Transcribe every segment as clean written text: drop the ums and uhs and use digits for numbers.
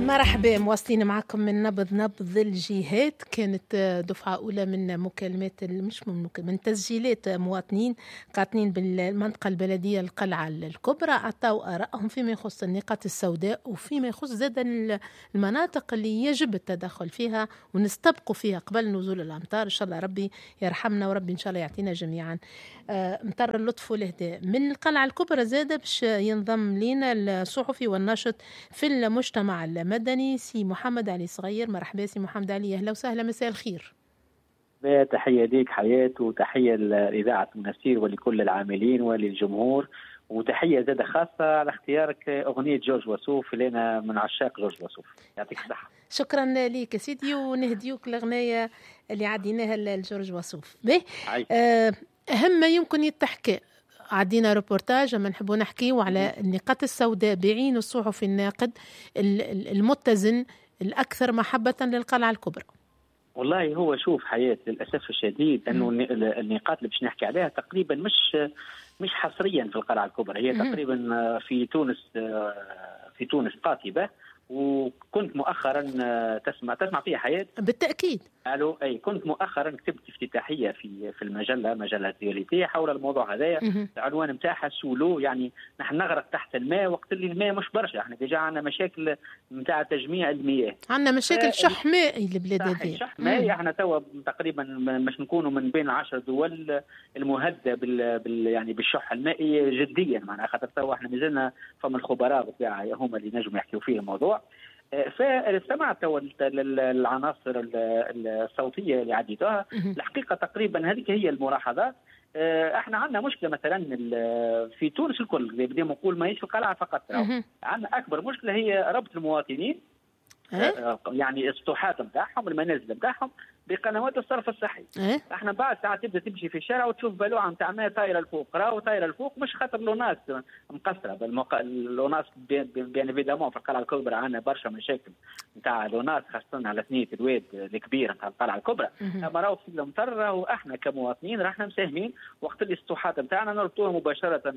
مرحبا، مواصلين معكم من نبض الجهات. كانت دفعة أولى من مكالمات من تسجيلات مواطنين قاطنين بالمنطقة البلدية القلعة الكبرى، أعطوا آرائهم فيما يخص النقاط السوداء وفيما يخص زاد المناطق اللي يجب التدخل فيها ونستبقوا فيها قبل نزول الأمطار. إن شاء الله ربي يرحمنا وربي إن شاء الله يعطينا جميعا مطر اللطف والهداء. من القلعة الكبرى زاد باش ينضم لنا الصحفي والناشط في المجتمع المدني سي محمد علي صغير. مرحبا سي محمد علي، أهلا وسهلا، مساء الخير. تحية ليك حياة، وتحية لإذاعة المنسير ولكل العاملين وللجمهور، وتحية زادة خاصة على اختيارك أغنية جورج وسوف لنا من عشاق جورج وسوف. يعطيك الصحة. شكرا لك يا سيدي، ونهديوك الأغنية اللي عديناها لجورج وسوف. أهم ما يمكن يتحكى، عدينا روبورتاج ما نحبوا نحكيه على النقاط السوداء بعين الصحفي الناقد المتزن الأكثر محبة للقلعة الكبرى. والله هو شوف حياة، للأسف الشديد أنه النقاط اللي باش نحكي عليها تقريبا مش حصريا في القلعة الكبرى، هي تقريبا في تونس قاطبة. وكنت مؤخرا تسمع فيها حياة بالتأكيد. كنت مؤخرا كتبت افتتاحية في مجلة رياليتي حول الموضوع هذايا. العنوان نتاعها سولو، يعني نحن نغرق تحت الماء وقت اللي الماء مش برشا. احنا ديجا عندنا مشاكل نتاع تجميع المياه، عندنا مشاكل شح مائي البلاد هذه. شح مائي، احنا توا تقريبا مش نكونوا من بين 10 دول المهدده يعني بالشح المائي جديا، معناها خاطر توا احنا مازلنا فما الخبراء بتاع هم اللي نجموا يحكيوا فيه الموضوع. فاستمعت العناصر الصوتيه اللي عديتها. الحقيقه تقريبا هذه هي الملاحظات. احنا عندنا مشكله مثلا في تونس الكل، بدي نقول ماهيش في القلعه فقط. عندنا اكبر مشكله هي ربط المواطنين، يعني السطوحات نتاعهم، المنازل نتاعهم بقنوات الصرف الصحي. احنا بعد ساعات تبدا تمشي في الشارع وتشوف بلوعه نتاع ماء طايره الفوق، راهو طايره الفوق مش خاطر لوناس مقصره. لوناس بيان فيدامون في القلعه الكبرى عندنا برشا مشاكل نتاع لوناس، خاصه على ثنيه الواد الكبيره نتاع القلعه الكبرى. اما راهو في المطر راهو احنا كمواطنين راحنا مساهمين وقت السطوحات نتاعنا نربطوها مباشره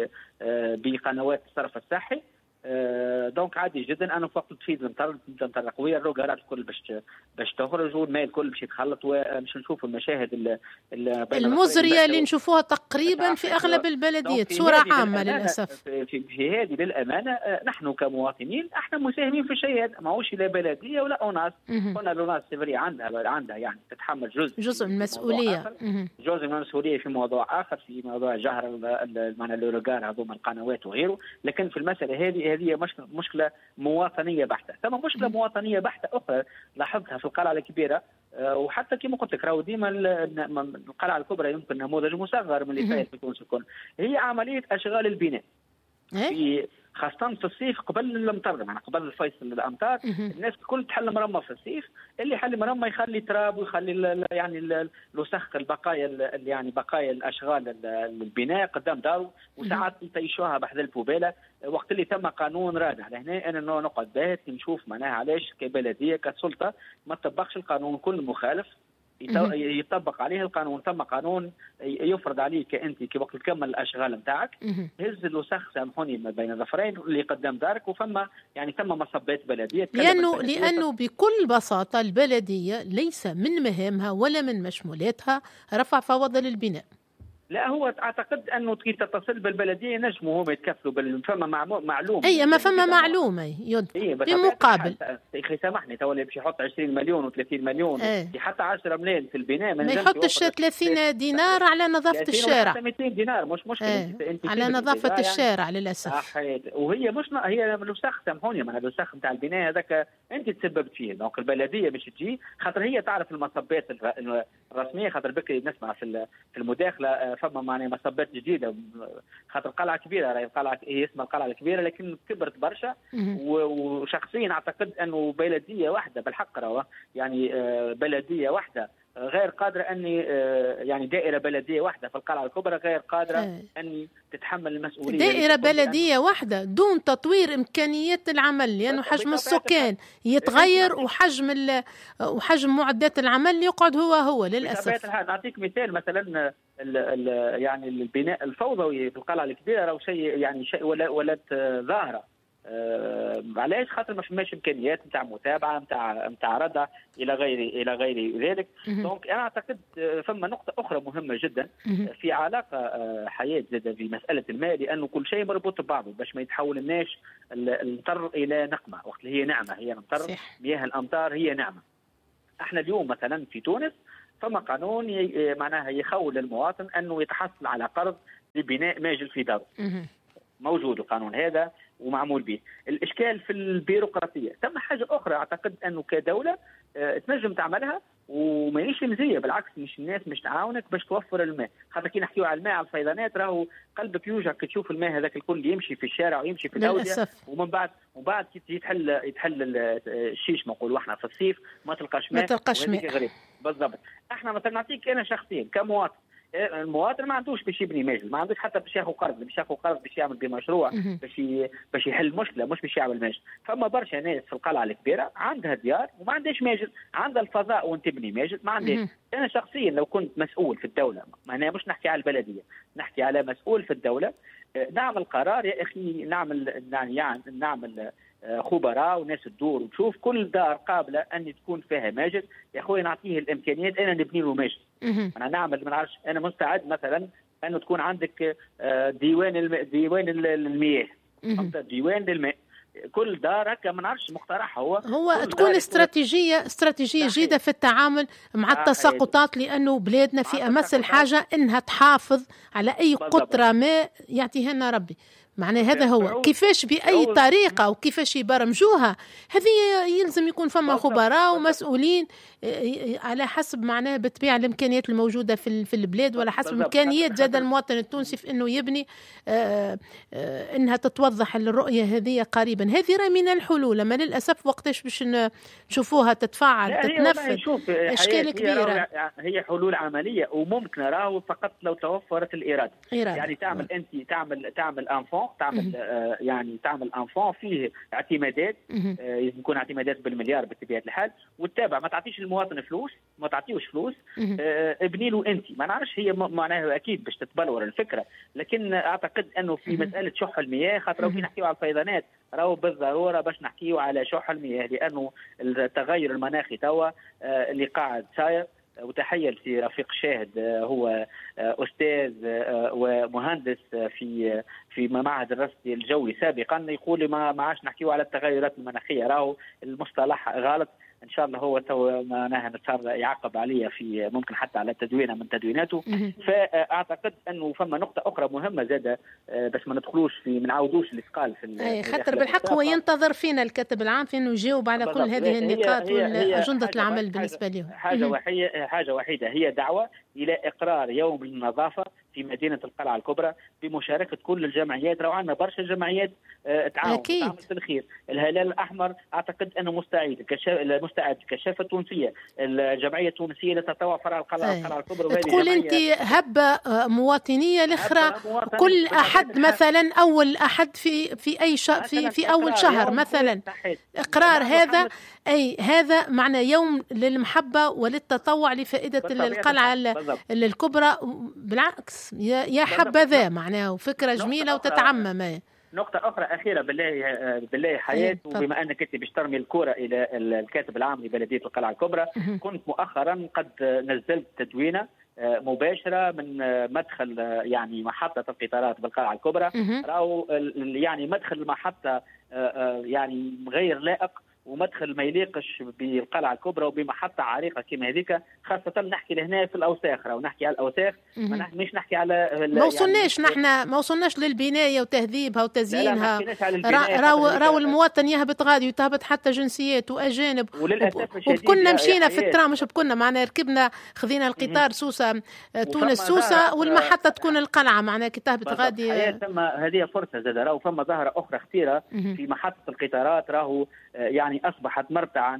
بقنوات الصرف الصحي. دونك عادي جدا انا وقت تفيد المطر قويه، الروغارات الكل باش تخرج والماء الكل باش يتخلط، ومش نشوفوا المشاهد المزريه اللي نشوفوها تقريبا في اغلب البلديات صوره عامه للاسف. في هذه للامانه نحن كمواطنين احنا مساهمين في الشيء هذا، ماهوش لا بلديه ولا اوناس. قلنا لوناس سيفري عندها يعني تتحمل جزء من المسؤوليه، جزء من المسؤوليه في موضوع اخر، في موضوع جهر معنى الروغار هذوما القنوات وغيره. لكن في المساله هذه مشكله مواطنيه بحته. ثم مشكله مواطنيه بحته اخرى لاحظتها في القلعه الكبيره، وحتى كما قلت لك راهو ديما القلعه الكبرى يمكن نموذج مصغر من اللي فات في تونس الكل، هي عمليه اشغال البناء. في خاصة في الصيف قبل الامطار، يعني قبل الفيصل الامطار، الناس الكل تحل مرمى في الصيف. اللي يحل مرمى يخلي تراب ويخلي يعني الوسخ، البقايا يعني بقايا الاشغال البناء قدام دارو، وساعات يطيشوها بحذا البوباله. وقت اللي تم قانون رادع لهنا انا نقعد باهت نشوف معناها علاش كبلديه كسلطه ما تطبقش القانون. كل مخالف يطبق عليه القانون. ثم قانون يفرض عليك انت كي وقت تكمل الاشغال نتاعك هز الوسخ، سامحوني، ما بين الظفرين اللي قدام دارك، وفما يعني ثم مصبات بلديه. لانه بكل بساطه البلديه ليس من مهامها ولا من مشمولاتها رفع فواضل البناء. لا، هو اعتقد انه كي تتصل بالبلديه نجموا هم يتكفلوا فما معلوم. ما فما معلومه بمقابل. اخي سامحني، تو اللي باش يحط 20 مليون و30 مليون يحط 10 ملايين في البناء، ما يحطش 30 دينار على نظافه الشارع. 200 دينار مش مشكله. انت على نظافه الشارع للاسف. وهي مش هي الوسخ، سامحوني، من الوسخ نتاع البناء هذاك انت تسببت فيه. دونك البلديه باش تجي خاطر هي تعرف المصبات الرسميه، خاطر بكري نسمع في المداخله فما معناها مصبات جديده، خاطر قلعه كبيره، راهي القلعه هي اسمها القلعه الكبيره لكن كبرت برشا. وشخصيا اعتقد انه بلديه واحده بالحق راهو يعني بلديه واحده غير قادره اني يعني دائره بلديه واحده في القلعه الكبرى غير قادره اني تتحمل المسؤوليه. دائره بلديه واحده دون تطوير امكانيات العمل، لانه حجم السكان يتغير وحجم معدات العمل يقعد هو للاسف. نعطيك مثال، مثلا يعني البناء الفوضوي في القلعه الكبيره راهو شيء يعني شيء ولات ظاهره. علاش؟ خاطر ما فماش امكانيات نتاع متابعه نتاع ردع الى غير ذلك. دونك انا اعتقد فما نقطه اخرى مهمه جدا في علاقه حياه زاد بمساله الماء، لانه كل شيء مربوط ببعضه باش ما يتحولناش المطر الى نقمه، وقت اللي هي نعمه، هي المطر مياه الامطار هي نعمه. احنا اليوم مثلا في تونس فما قانون معناها يخول المواطن انه يتحصل على قرض لبناء ماجل في داره. موجود القانون هذا ومعمول به. الاشكال في البيروقراطيه. ثم حاجه اخرى اعتقد انه كدوله تنجم تعملها وماهيش مزيه، بالعكس مش الناس مش تعاونك باش توفر الماء، خاطر كي نحكيو على الماء على الفيضانات راهو قلبك يوجع كي تشوف الماء هذاك الكل يمشي في الشارع ويمشي في الاوديه، ومن بعد كي يتحل الشيش نقولوا احنا في الصيف ما تلقاش ماء، غريب بالضبط. احنا مثلا نعطيك انا شخصيا كمواطن، المواطن ما عندوش باش يبني ماجل، ما عندوش حتى باش ياخذ قرض، باش يعمل بمشروع باش يحل مشكله، مش باش يعمل ماجل. فما برشا ناس في القلعه الكبيره عندها ديار وما عندهاش ماجل، عندها الفضاء وين تبني ماجل ما عندهاش. انا شخصيا لو كنت مسؤول في الدوله، معناها مش نحكي على البلديه، نحكي على مسؤول في الدوله، نعمل قرار يا اخي، نعمل خبراء وناس تدور وتشوف كل دار قابله ان تكون فيها ماجل، يا اخوي نعطيه الامكانيات انا نبني له ماجل. انا نعمل ما نعرفش، انا مستعد مثلا انه تكون عندك ديوان المياه، ديوان للماء، كل دار هكا ما نعرفش مقترح هو تكون استراتيجيه جيده في التعامل مع التساقطات، لانه بلادنا في امس الحاجه انها تحافظ على اي قطره ماء يعطيها لنا ربي. معناه هذا هو كيفاش بأي طريقة وكيفاش يبرمجوها، هذه يلزم يكون فما خبراء ومسؤولين على حسب معناه بالطبيعة الإمكانيات الموجودة في البلاد، ولا حسب إمكانيات زاد المواطن التونسي في إنه يبني، إنها تتوضح الرؤية هذه قريبا. هذه رأي من الحلول، أما للأسف وقتاش باش نشوفوها تتفاعل تتنفذ إشكال كبيرة. هي حلول عملية وممكن راهو فقط لو توفرت الإرادة. يعني تعمل أنفون، تعمل أنفون فيه اعتمادات، لازم يكون اعتمادات بالمليار بطبيعة الحال، وتتابع. ما تعطيش المواطن فلوس، ما تعطيوش فلوس، ابني له انت. ما نعرفش هي معناها اكيد باش تتبلور الفكره، لكن اعتقد انه في مساله شح المياه، خاطر كي نحكيو على الفيضانات راهو بالضروره باش نحكيو على شح المياه، لانه التغير المناخي توا اللي قاعد صاير. وتحية لرفيق شاهد، هو أستاذ ومهندس في معهد الرصد الجوي سابقا، يقول ما عادش نحكيو على التغيرات المناخية، راهو المصطلح غلط. ان شاء الله هو تو معناها يعقب عليا في ممكن حتى على تدوينه من تدويناته. فاعتقد انه فما نقطه اخرى مهمه زاده، بس ما ندخلوش في، ما نعاودوش اللي قال في خاطر بالحق هو ينتظر فينا الكاتب العام في انه يجاوب على كل هذه النقاط واجنده العمل بالنسبه لهم. حاجه وحيده هي دعوه الى اقرار يوم النظافه في مدينه القلعه الكبرى بمشاركه كل الجمعيات. راهو عندنا برشا جمعيات تعاون في الخير. الهلال الاحمر اعتقد انه مستعد كشافه تونسيه، الجمعيه التونسيه للتطوع فرع القلعه الكبرى. تقول انت هبه مواطنيه الاخرى كل احد مثلا اول احد في اي في اول شهر مثلا اقرار هذا، اي هذا معنى يوم للمحبه وللتطوع لفائده القلعه الكبرى. بالعكس يا حبذا معناه فكره جميله وتتعمم. نقطة أخرى أخيرة بالله حياة، وبما أنك أنت باش ترمي الكرة إلى الكاتب العام لبلدية القلعة الكبرى، كنت مؤخرا قد نزلت تدوينة مباشرة من مدخل يعني محطة القطارات بالقلعة الكبرى. راهو يعني مدخل المحطة يعني غير لائق، ومدخل ما يليقش بالقلعه الكبرى وبمحطه عريقه كما هذيك، خاصه نحكي لهنا في الاوساخ، راهو نحكي على الاوساخ، مش نحكي على ما وصلناش يعني نحن ما وصلناش للبنايه وتهذيبها وتزيينها. راهو المواطن يهبط غادي وتهبط حتى جنسيات واجانب، وكنا مشينا في الترام، مش بكنا معنا ركبنا خذينا القطار سوسه تونس سوسه، والمحطه تكون القلعه معنا كي تهبط غادي. ثم هذه فرصه زاد، راهو فما ظاهره اخرى خطيره في محطه القطارات، راهو يعني أصبحت مرتعا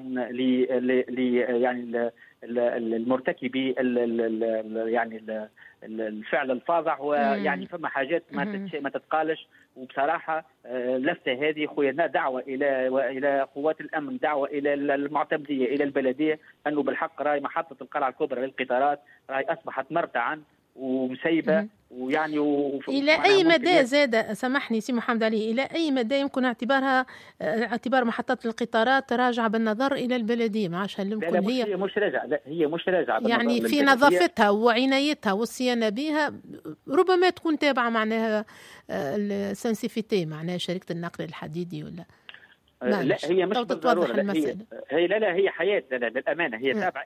يعني المرتكبي يعني الفعل الفاضح، ويعني فما حاجات ما تتقالش. وبصراحة لفتة هذه خويا دعوة إلى قوات الأمن، دعوة إلى المعتمدية، إلى البلدية، أنه بالحق راي محطة القلعة الكبرى للقطارات راي أصبحت مرتعا، ومسيبه ويعني الى اي مدى زاد، سامحني سي محمد علي، الى اي مدى يمكن اعتبار محطات القطارات راجعه بالنظر الى البلديه؟ ما عادش هل يمكن لا هي مش راجعه، لا هي مش راجعه يعني في نظافتها وعنايتها والصيانه بها ربما تكون تابعه معناها السنسيفيتي معناها شركه النقل الحديدي ولا لا هي مش بالضروره، لا هي حياه للامانه هي تابعه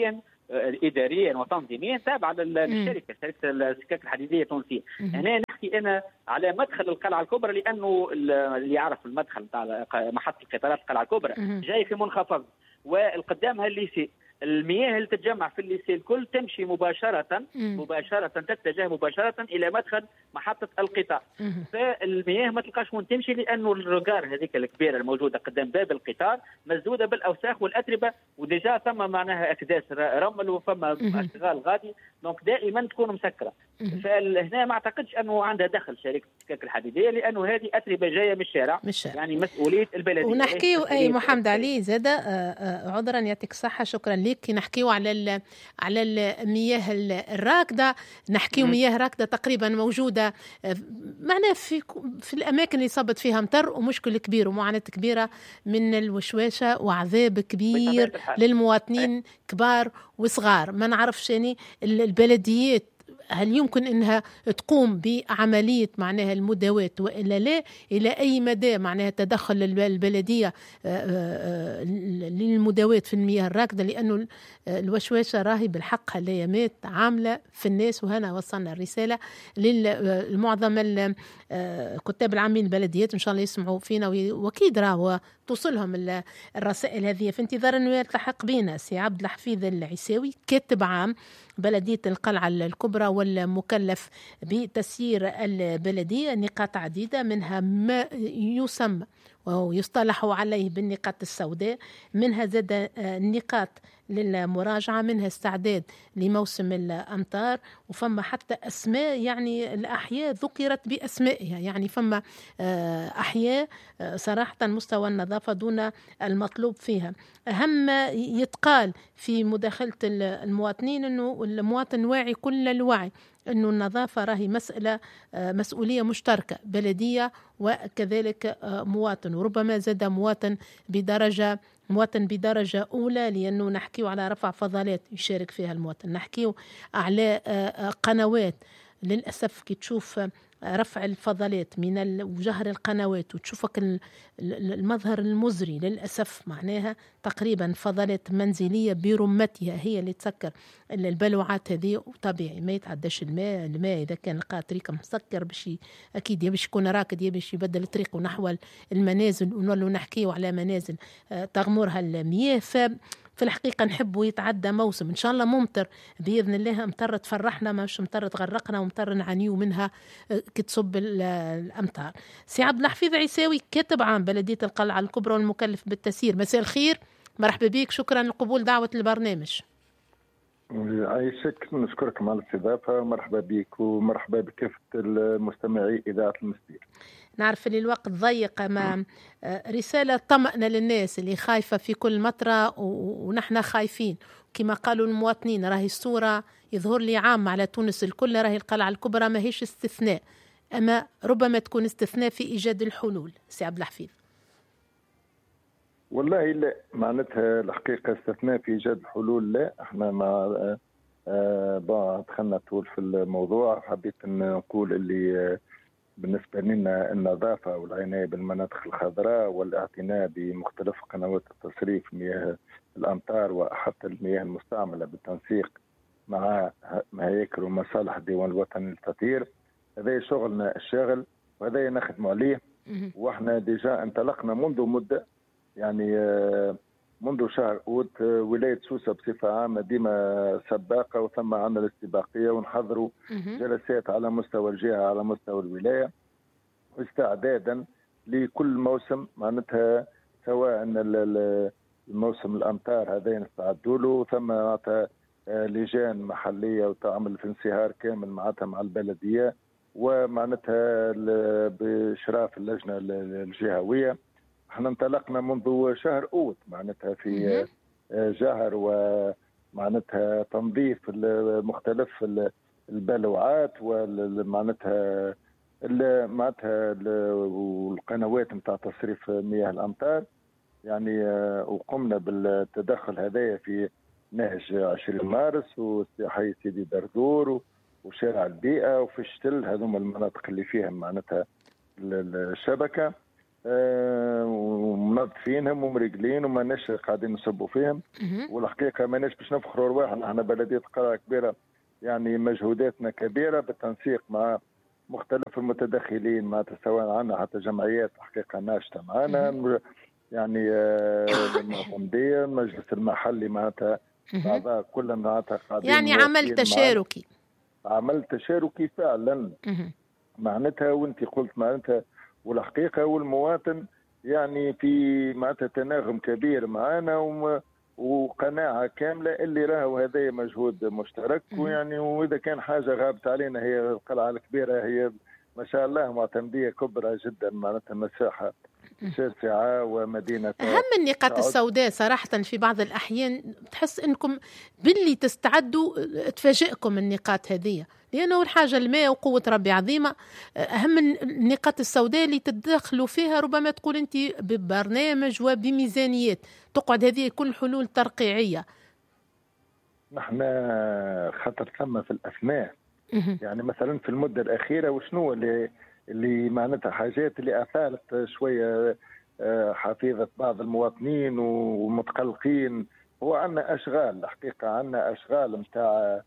اداريا وتنظيميا تابعه للشركه، شركه السكك الحديديه التونسيه. هنا نحكي انا على مدخل القلعه الكبرى، لانه اللي يعرف المدخل تاع محطه القطارات القلعه الكبرى جاي في منخفض والقدامها الليسي، المياه اللي تتجمع في الليسي الكل تمشي مباشرة تتجه مباشرة إلى مدخل محطة القطار. فالمياه ما تلقاش وين تمشي، لأنه الرجار هذيك الكبيرة الموجودة قدام باب القطار مسدودة بالأوساخ والأتربة، وديجا ثم معناها أكداس رمل وثم أشغال غادي، دونك دائما تكون مسكرة. فهنا ما أعتقدش أنه عندها دخل شركة السكك الحديدية، لأنه هذه أتربة جاية من الشارع، يعني مسؤولية البلدية. ونحكيو أي محمد علي زاد عذرا يعطيك الصحة، شكرا لك. نحكيو على المياه الراكدة، نحكيو مياه راكدة تقريبا موجودة معنا في الأماكن اللي صبت فيها مطر، ومشكل كبير ومعاناة كبيرة من الوشواشة وعذاب كبير للمواطنين كبار وصغار. ما نعرفش يعني البلديات هل يمكن أنها تقوم بعملية معناها المداواة وإلا لا؟ إلى أي مدى معناها تدخل البلدية للمداواة في المياه الراكدة؟ لأنه الوشواشة راهي بالحق هالأيامات عاملة في الناس. وهنا وصلنا الرسالة للمعظم كتاب العامين البلديات، إن شاء الله يسمعوا فينا وأكيد راهو توصلهم الرسائل هذه. في انتظار أنه يلتحق بنا سي عبد الحفيظ العيساوي، كاتب عام بلدية القلعة الكبرى والمكلف بتسيير البلدية، نقاط عديدة منها ما يسمى وهو يصطلح عليه بالنقاط السوداء، منها زاد النقاط للمراجعة، منها استعداد لموسم الأمطار، وفما حتى أسماء يعني الأحياء ذكرت بأسمائها، يعني فما أحياء صراحة مستوى النظافة دون المطلوب فيها. أهم يتقال في مداخلة المواطنين أنه المواطن واعي كل الوعي أنه النظافة راهي مسؤولية مشتركة بلدية وكذلك مواطن، وربما زاد مواطن بدرجة أولى، لأنه نحكيو على رفع فضلات يشارك فيها المواطن، نحكيو على قنوات. للأسف كي تشوف رفع الفضلات من وجهر القنوات وتشوفك المظهر المزري للأسف، معناها تقريبا فضلات منزلية برمتها هي اللي تسكر البلوعات هذه، وطبيعي ما يتعداش الماء إذا كان لقى طريق مسكر أكيد يبش يكون راكد، يبش يبدل طريقه نحو المنازل، ونولو نحكيه على منازل تغمرها المياه. في الحقيقة نحبوا يتعدى موسم إن شاء الله ممطر بإذن الله، مطر تفرحنا مش مطر تغرقنا ومطر نعانيو منها كتصب الأمطار. سي عبد الحفيظ عيساوي، كاتب عام بلدية القلعة الكبرى والمكلف بالتسيير، مساء الخير، مرحبا بك، شكرا لقبول دعوة البرنامج. عايشك، نشكركم على الاستضافة، مرحبا بك ومرحبا بكافة المستمعي إذاعة المستير. نعرف ان الوقت ضيق، ما رسالة طمأنة للناس اللي خايفة في كل مطرة ونحن خايفين كما قالوا المواطنين. راهي الصورة يظهر لي عامة على تونس الكل، راهي القلعة الكبرى ما هيش استثناء، أما ربما تكون استثناء في إيجاد الحلول. سي عبد الحفيظ. والله لا، معناتها الحقيقة استثناء في إيجاد الحلول لا. احنا ما دخلنا طول في الموضوع، حبيت نقول اللي بالنسبة لنا النظافة والعناية بالمناطق الخضراء والاعتناء بمختلف قنوات التصريف مياه الأمطار وحتى المياه المستعملة بالتنسيق مع هياكل ومصالح الديوان الوطني للتطهير، هذا شغلنا الشاغل وهذا نخدم عليه. واحنا ديجا انطلقنا منذ مدة، يعني منذ شهر أوت ولاية سوسة بصفة عامة ديما سباقة، وثم عندنا الاستباقية ونحضروا جلسات على مستوى الجهة على مستوى الولاية استعدادا لكل موسم، معناتها سواء الموسم الأمطار هذا نستعدوا له، ثم لجان محلية وتعمل في انصهار كامل معناتها مع البلدية ومعناتها بإشراف اللجنة الجهوية. احنا انطلقنا منذ شهر أوت معناتها في جهر ومعناتها تنظيف مختلف البلوعات ومعناتها والقنوات نتاع تصريف مياه الامطار يعني. وقمنا بالتدخل هذايا في نهج 20 مارس وحي سيدي دردور وشارع البيئه وفي الشتل، هذوما المناطق اللي فيها معناتها الشبكه، ومنظفينهم ومريقلين وما ناش قاعدين نصبوا فيهم. والحقيقه ما ناش باش نفخروا رواحنا، احنا بلديه القلعه كبيره يعني مجهوداتنا كبيره بالتنسيق مع مختلف المتدخلين، معناتها سواء عندنا حتى جمعيات حقيقه ناشطه معنا يعني المعتمديه المجلس المحلي معناتها بعضها كلها معناتها قاعدين يعني عمل تشاركي فعلا معناتها. وانت قلت معناتها والحقيقه والمواطن يعني في معناتها تناغم كبير معنا وقناعه كامله اللي راهو هذا مجهود مشترك. ويعني واذا كان حاجه غابت علينا هي القلعه الكبيره، هي ما شاء الله معتمديه كبرى جدا معناتها مساحه شاسعه ومدينه. اهم النقاط السوداء صراحه في بعض الاحيان تحس انكم باللي تستعدوا تفاجئكم النقاط هذه، لانه الحاجه الماء وقوه ربي عظيمه. اهم النقاط السوداء اللي تدخلوا فيها ربما تقول انت ببرنامج وبميزانيات تقعد هذه كل حلول ترقيعيه. نحن خطر ثم في الاسماء يعني مثلا في المده الاخيره وشنو اللي معناتها حاجات اللي اثارت شويه حفيظه بعض المواطنين ومتقلقين. هو عندنا اشغال الحقيقه، عندنا اشغال نتاع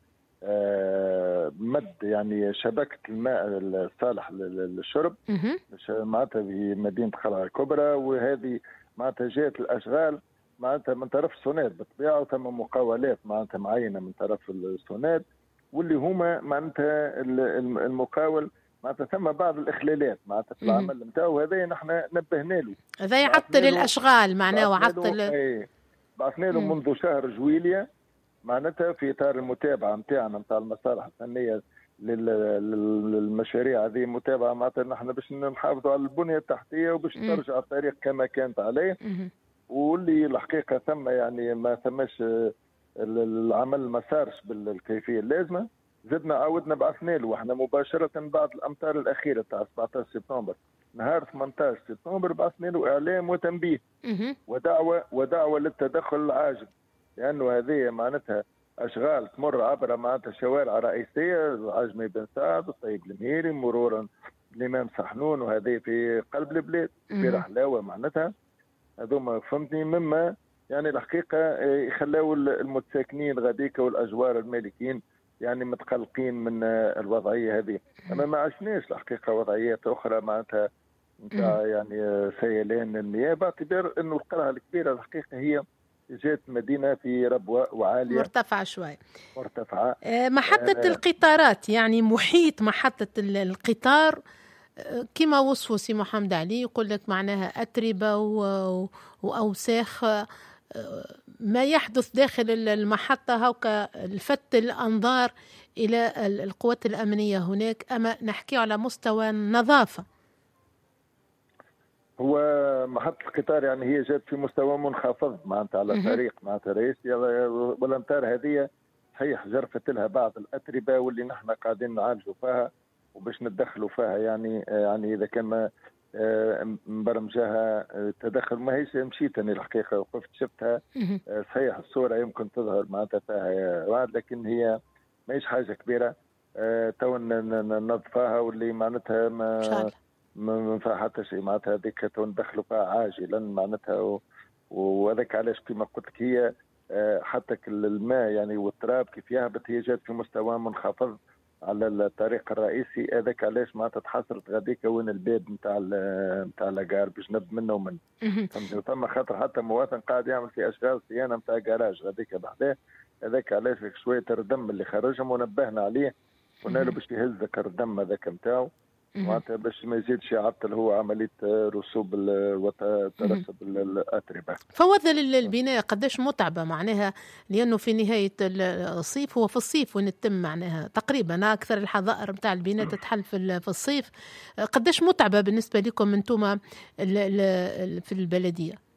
مد يعني شبكه الماء الصالح للشرب معناتها في مدينه القلعه الكبرى، وهذه معناتها جات الاشغال معناتها من طرف السوناد بالطبيعه، وتم مقاولات معناتها معينه من طرف السوناد واللي هما معناتها المقاول معناتها ثم بعض الاخلالات معناتها في العمل نتاعو. هذا نحن نبهنا له، هذا يعطل الاشغال معناه وعطل. بعثنا له منذ شهر جويليا معناتها في اطار المتابعه نتاعنا نتاع المصالح الفنيه للمشاريع هذه. متابعه معناتها نحن باش نحافظوا على البنيه التحتيه وباش ترجع الطريق كما كانت عليه. واللي الحقيقه ثم يعني ما ثمش العمل ما صارش بالكيفيه اللازمه. زدنا عاودنا بعثنا له واحنا مباشره بعد الامطار الاخيره تاع 17 سبتمبر، نهار 18 سبتمبر بعثنا له اعلام وتنبيه ودعوه للتدخل العاجل، لانه هذه معناتها اشغال تمر عبر معناتها شوارع رئيسيه، العجمي بن سعد والطيب المهيري مرورا الامام صحنون، وهذه في قلب البلاد في رحلاوه معناتها. هذوما فهمتني مما يعني الحقيقه يخلوا المتساكنين غاديك والاجوار المالكين يعني متقلقين من الوضعيه هذه. اما ما عشناش الحقيقه وضعيات اخرى معناتها نتاع يعني سيلان المياه، باعتبار انه القلعه الكبيره الحقيقه هي جات مدينه في ربوه وعاليه مرتفعه شوي مرتفعه. محطه القطارات يعني محيط محطه القطار كما وصفوا سي محمد علي، يقول لك معناها أتربة وأوساخ. ما يحدث داخل المحطة هوكا لفت الأنظار إلى القوات الأمنية هناك، أما نحكي على مستوى النظافة. هو محطة القطار يعني هي جات في مستوى منخفض معناتها على طريق معناتها رئيسي، والأمطار هذه صحيح جرفت لها بعض الأتربة واللي نحن قاعدين نعالجوا فيها وباش ندخلوا فيها يعني اذا كان مبرمجاها تدخل ما هيش مشيت انا الحقيقه وقفت شفتها صحيح الصوره يمكن تظهر معناتها فيها، لكن هي ما هيش حاجه كبيره. تو ننظفها واللي معناتها ما فيها حتى شيء معناتها هذيك تو ندخلوا فيها عاجلا معناتها. وهذاك علاش كما قلت لك هي حتى الماء يعني والتراب كيف يهبط هي جات في مستوى منخفض على الطريق الرئيسي. هذاك علاش ما تتحصلت غاديك وين الباب نتاع لاكار باش نب منه ومن ثم خاطر حتى مواطن قاعد يعمل في اشغال صيانه نتاع جراج غاديك بحذاه. هذاك علاش شويه الردم اللي خرجهم ونبهنا عليه قلنا له باش يهزك الردم هذاك نتاعو معناتها باش ما يزيدش يعطل هو عمليه رسوب وترسب الاتربه. فوضى البناء قداش متعبه معناها، لانه في نهايه الصيف هو في الصيف وين تتم معناها تقريبا اكثر الحظائر نتاع البناء تتحل في الصيف. قداش متعبه بالنسبه لكم انتم في البلديه؟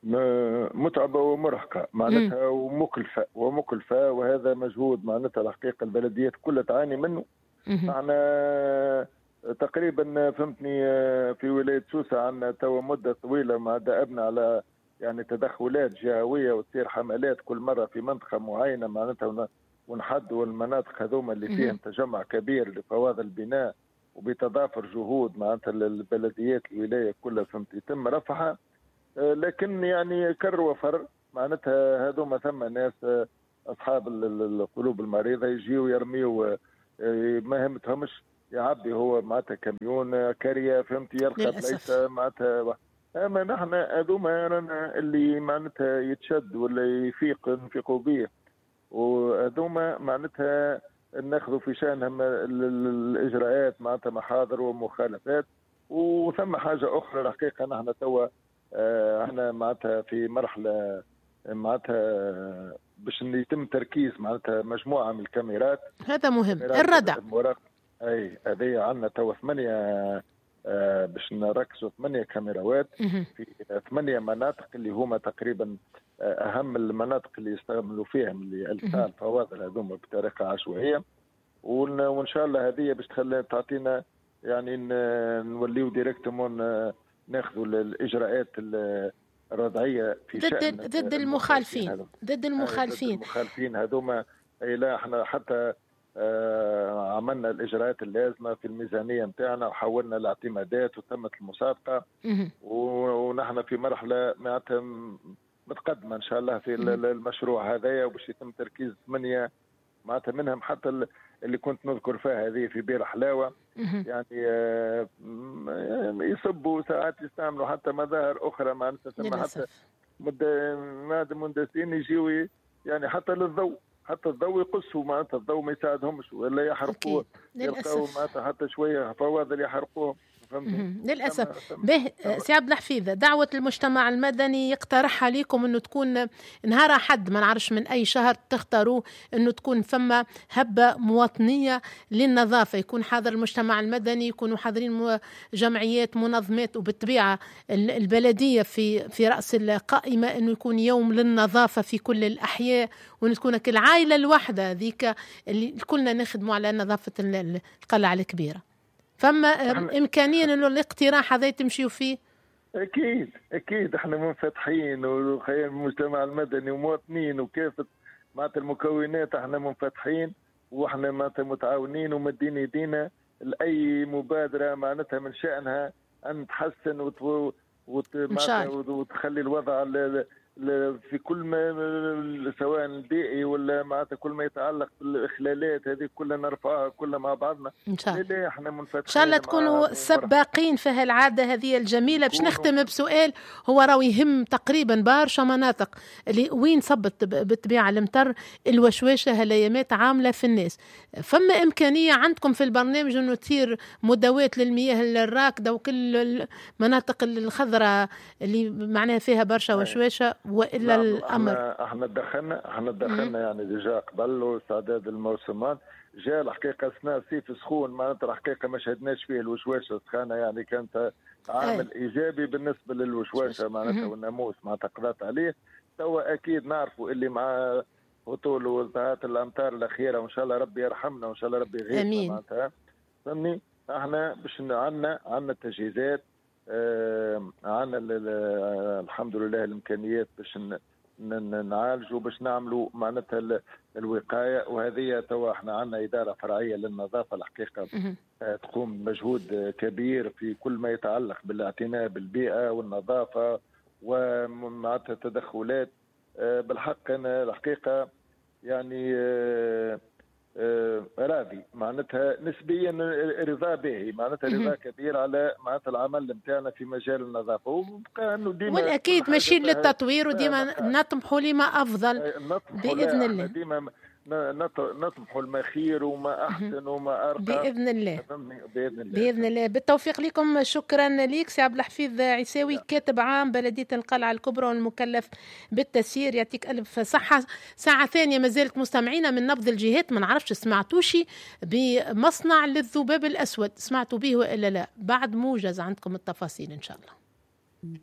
متعبة ومرهقة معناتها ومكلفة وهذا مجهود معناتها الحقيقة البلديات كلها تعاني منه. معنا تقريبا فهمتني في ولاية سوسة عندنا توا مدة طويلة ما دأبنا على يعني تدخلات جهوية وتصير حملات كل مرة في منطقة معينة معناتها ونحدوا المناطق هذوما اللي فيهم تجمع كبير لفواضل البناء وبتضافر جهود معناتها البلديات الولاية كلها فهمت يتم رفعها. لكن يعني كر وفر معناتها هذوما ثم ناس أصحاب القلوب المريضة يجيوا يرميوا ما همتهمش يعبي هو معناتها كاميون كارية فهمت يلقى ليس معناتها. اما نحن هذوما رانا اللي معناتها يتشد ولا يفيقوا به وهذوما معناتها ناخذوا في شانهم الاجراءات معناتها محاضر ومخالفات. وثم حاجه اخرى الحقيقه نحن توا احنا معناتها في مرحله معناتها باش يتم تركيز معناتها مجموعه من الكاميرات. هذا مهم الردع. اي هذه عندنا توا 8 باش نركزوا 8 كاميرات في 8 مناطق اللي هما تقريبا اهم المناطق اللي يستعملوا فيهم اللي القاء الفواضل هذوما بطريقه عشوائيه. وان شاء الله هذه باش تعطينا يعني نوليو ديريكتومون ناخذوا الاجراءات الردعيه في شأن ضد المخالفين. ضد المخالفين هذوما. اي لا احنا حتى عملنا الإجراءات اللازمة في الميزانية متاعنا وحولنا الاعتمادات وتمت المسابقة ونحن في مرحلة معناتها متقدمة إن شاء الله في المشروع هذايا وباش يتم تركيز 8 معناتها منهم حتى اللي كنت نذكر فيها هذه في بير حلاوة يعني يصبوا ساعات يستعملوا حتى مظاهر أخرى معناتها حتى مهندسين يجيوا يعني حتى للضوء حتى الضوء يقصوا معناتها الضوء ما يساعدهمش ولا يحرقوه يلقاو معناتها حتى شويه فواضل يحرقوهم. للأسف. به سي عبد الحفيظ دعوة المجتمع المدني يقترح عليكم أنه تكون نهار أحد ما نعرفش من أي شهر تختاروا أنه تكون ثم هبة مواطنية للنظافة يكون حاضر المجتمع المدني يكونوا حاضرين جمعيات منظمات وبالطبيعة البلدية في رأس القائمة أنه يكون يوم للنظافة في كل الأحياء وأن تكون كل عائلة الواحدة ذيك اللي كلنا نخدموا على نظافة القلعة الكبيرة. فما إمكانية أنه الاقتراح هذا تمشيوا فيه؟ أكيد احنا منفتحين وخير المجتمع المدني ومواطنين وكافة معناتها المكونات احنا منفتحين واحنا معناتها متعاونين ومدين يدينا لأي مبادرة معناتها من شأنها أن تحسن وتخلي الوضع في كل ما سواء البيئي ولا معناتها كل ما يتعلق بالإخلالات هذه كلها نرفعها كلها مع بعضنا إن شاء الله. احنا منفتحين إن شاء الله تكونوا سباقين في هالعادة هذه الجميلة. باش نختم بسؤال هو راهو يهم تقريبا برشا مناطق اللي وين صبت بالطبيعة المطر الوشواشة هالأيامات عاملة في الناس. فما إمكانية عندكم في البرنامج أنه تصير مداوات للمياه الراكدة وكل المناطق الخضراء اللي معناها فيها برشا وشواشة وإلا الأمر؟ احنا دخلنا يعني ديجا قبل واستعداد الموسمان جاء الحقيقة أثناء الصيف سخون معناتها الحقيقة ما شهدناش فيه الوشواشة السخانة يعني كانت عامل إيجابي بالنسبة للوشواشة معناتها والناموس معناتها قضات عليه. توا أكيد نعرفوا اللي مع هطول وزهات الأمطار الأخيرة وإن شاء الله ربي يرحمنا وإن شاء الله ربي يغيثنا معناتها فهمني. احنا باش عندنا التجهيزات عندنا الحمد لله الإمكانيات باش نعالجوا باش نعملوا معناتها الوقاية. وهذه توا احنا عندنا إدارة فرعية للنظافة الحقيقة تقوم بمجهود كبير في كل ما يتعلق بالاعتناء بالبيئة والنظافة ومعناتها تدخلات. بالحق أنا الحقيقة يعني راضي معناتها نسبيا رضا باهي معناتها رضا كبير على معناتها العمل نتاعنا في مجال النظافه وبقى انه ديما والاكيد ماشيين للتطوير وديما نطمحوا لما افضل باذن الله. ديما نطمحوا لما خير وما احسن وما ارقى باذن الله. بالتوفيق لكم. شكرا لك سي عبد الحفيظ عيساوي كاتب عام بلديه القلعه الكبرى والمكلف بالتسيير. يعطيك الف صحه. ساعه ثانيه ما زالت مستمعينا من نبض الجهات. ما نعرفش سمعتوش بمصنع للذباب الاسود سمعتوا به والا لا؟ بعد موجز عندكم التفاصيل ان شاء الله.